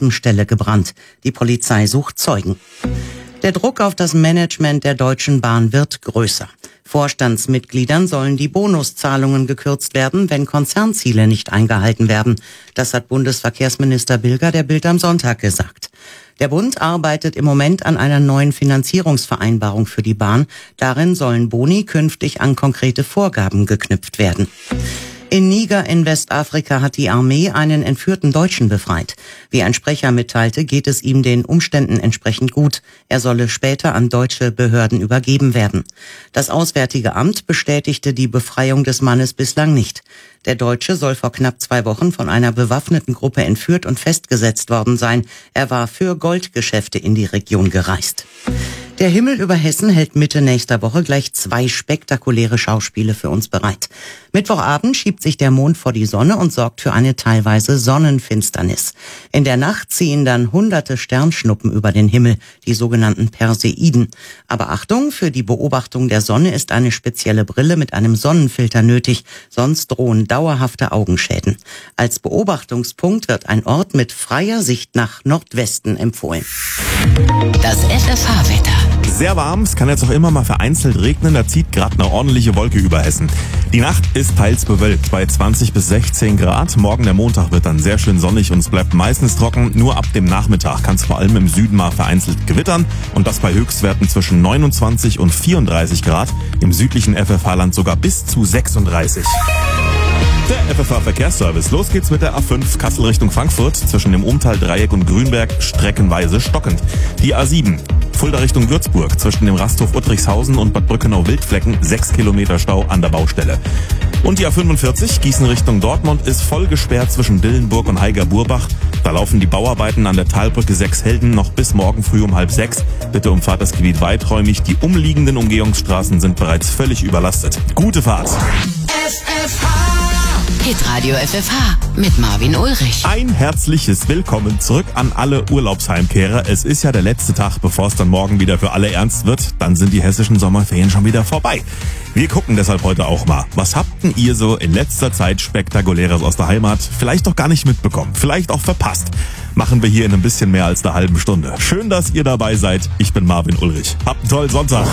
Nebenstelle gebrannt. Die Polizei sucht Zeugen. Der Druck auf das Management der Deutschen Bahn wird größer. Vorstandsmitgliedern sollen die Bonuszahlungen gekürzt werden, wenn Konzernziele nicht eingehalten werden. Das hat Bundesverkehrsminister Bilger der Bild am Sonntag gesagt. Der Bund arbeitet im Moment an einer neuen Finanzierungsvereinbarung für die Bahn. Darin sollen Boni künftig an konkrete Vorgaben geknüpft werden. In Niger in Westafrika hat die Armee einen entführten Deutschen befreit. Wie ein Sprecher mitteilte, geht es ihm den Umständen entsprechend gut. Er solle später an deutsche Behörden übergeben werden. Das Auswärtige Amt bestätigte die Befreiung des Mannes bislang nicht. Der Deutsche soll vor knapp 2 Wochen von einer bewaffneten Gruppe entführt und festgesetzt worden sein. Er war für Goldgeschäfte in die Region gereist. Der Himmel über Hessen hält Mitte nächster Woche gleich 2 spektakuläre Schauspiele für uns bereit. Mittwochabend schiebt sich der Mond vor die Sonne und sorgt für eine teilweise Sonnenfinsternis. In der Nacht ziehen dann hunderte Sternschnuppen über den Himmel, die sogenannten Perseiden. Aber Achtung, für die Beobachtung der Sonne ist eine spezielle Brille mit einem Sonnenfilter nötig, sonst drohen dauerhafte Augenschäden. Als Beobachtungspunkt wird ein Ort mit freier Sicht nach Nordwesten empfohlen. Das FFH-Wetter. Sehr warm, es kann jetzt auch immer mal vereinzelt regnen, da zieht gerade eine ordentliche Wolke über Hessen. Die Nacht ist teils bewölkt bei 20 bis 16 Grad. Morgen der Montag wird dann sehr schön sonnig und es bleibt meistens trocken. Nur ab dem Nachmittag kann es vor allem im Süden mal vereinzelt gewittern und das bei Höchstwerten zwischen 29 und 34 Grad. Im südlichen FFH-Land sogar bis zu 36. Der FFH-Verkehrsservice. Los geht's mit der A5 Kassel Richtung Frankfurt. Zwischen dem Umtal-Dreieck und Grünberg streckenweise stockend. Die A7 Fulda Richtung Würzburg. Zwischen dem Rasthof Uttrichshausen und Bad Brückenau-Wildflecken 6 Kilometer Stau an der Baustelle. Und die A45 Gießen Richtung Dortmund ist voll gesperrt zwischen Dillenburg und Heiger-Burbach. Da laufen die Bauarbeiten an der Talbrücke 6 Helden noch bis morgen früh um 5:30. Bitte umfahrt das Gebiet weiträumig. Die umliegenden Umgehungsstraßen sind bereits völlig überlastet. Gute Fahrt! Hitradio FFH mit Marvin Ulrich. Ein herzliches Willkommen zurück an alle Urlaubsheimkehrer. Es ist ja der letzte Tag, bevor es dann morgen wieder für alle ernst wird. Dann sind die hessischen Sommerferien schon wieder vorbei. Wir gucken deshalb heute auch mal. Was habt denn ihr so in letzter Zeit Spektakuläres aus der Heimat vielleicht doch gar nicht mitbekommen? Vielleicht auch verpasst? Machen wir hier in ein bisschen mehr als einer halben Stunde. Schön, dass ihr dabei seid. Ich bin Marvin Ulrich. Habt einen tollen Sonntag.